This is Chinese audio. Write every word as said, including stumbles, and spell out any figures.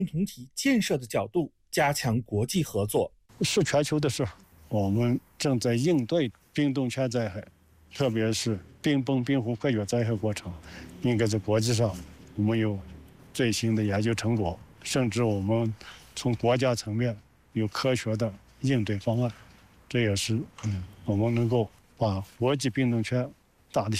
共同体建设的角度加强国际合作。 是全球的事，我们正在应对冰冻泉灾害，特别是冰崩、冰湖破决灾害过程，应该在国际上我们有最新的研究成果，甚至我们从国家层面有科学的应对方案，这也是嗯我们能够把国际冰冻泉大的